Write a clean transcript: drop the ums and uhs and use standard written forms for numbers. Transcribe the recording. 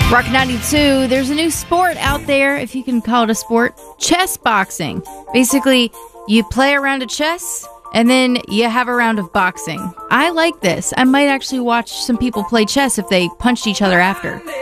Rock 92, there's a new sport out there, if you can call it a sport, chess boxing. Basically, you play a round of chess, and then you have a round of boxing. I like this. I might actually watch some people play chess if they punched each other after.